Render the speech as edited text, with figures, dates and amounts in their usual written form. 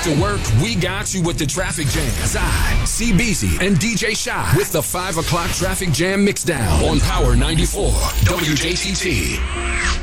to work, we got you with the traffic jams. I, CBZ, and DJ Shy with the 5 o'clock traffic jam mixdown on Power 94 WJTT.